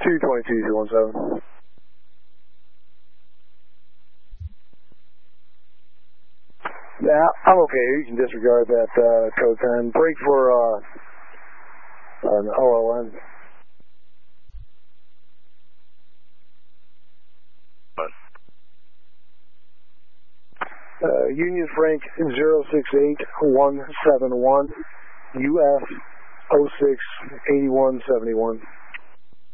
222-217. Yeah, I'm okay. You can disregard that code 10. Break for an OLN. Union Frank 068171 UF 068171.